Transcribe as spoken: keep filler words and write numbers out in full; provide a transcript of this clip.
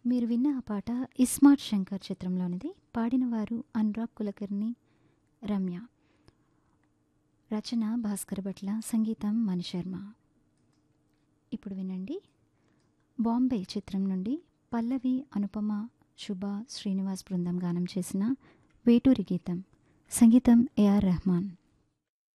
మీరు విన్న ఆ పాట 'ఇస్మార్ట్ శంకర్' చిత్రంలోనిది. పాడినవారు అనురాగ్ కులకర్ణి, రమ్య. రచన భాస్కర్ భట్ల, సంగీతం మణిశర్మ. ఇప్పుడు వినండి 'బాంబే' చిత్రం నుండి పల్లవి, అనుపమ, శుభ, శ్రీనివాస్ బృందం గానం చేసిన వేటూరి గీతం. సంగీతం ఏఆర్ రెహమాన్.